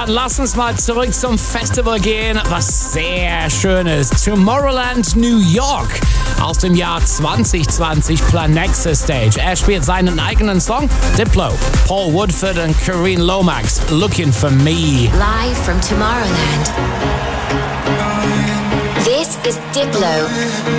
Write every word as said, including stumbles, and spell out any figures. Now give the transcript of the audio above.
Dann lass uns mal zurück zum Festival gehen, was sehr schön ist. Tomorrowland New York aus dem Jahr zwanzig zwanzig, Planexa Stage. Er spielt seinen eigenen Song, Diplo, Paul Woodford und Karine Lomax, Looking for Me. Live from Tomorrowland. This is Diplo.